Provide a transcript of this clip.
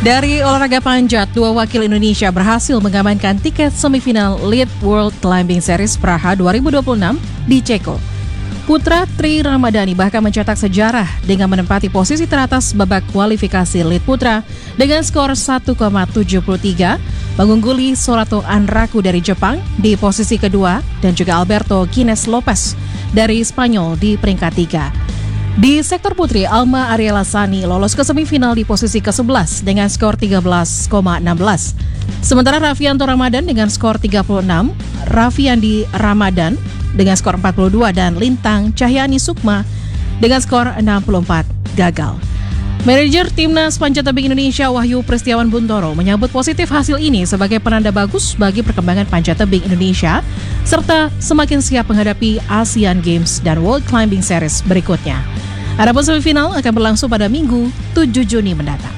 Dari olahraga panjat, dua wakil Indonesia berhasil mengamankan tiket semifinal Lead World Climbing Series Praha 2026 di Ceko. Putra Tri Ramadhani bahkan mencetak sejarah dengan menempati posisi teratas babak kualifikasi Lead Putra dengan skor 1,73, mengungguli Sorato Anraku dari Jepang di posisi kedua dan juga Alberto Gines Lopez dari Spanyol di peringkat 3. Di sektor putri, Alma Ariela Sani lolos ke semifinal di posisi ke-11 dengan skor 13,16. Sementara Raffianto Ramadan dengan skor 36, Raffiandi Ramadan dengan skor 42 dan Lintang Cahyani Sukma dengan skor 64 gagal. Manajer Timnas Panjat Tebing Indonesia Wahyu Pristiawan Buntoro menyambut positif hasil ini sebagai penanda bagus bagi perkembangan panjat tebing Indonesia serta semakin siap menghadapi Asian Games dan World Climbing Series berikutnya. Adapun semifinal akan berlangsung pada Minggu 7 Juni mendatang.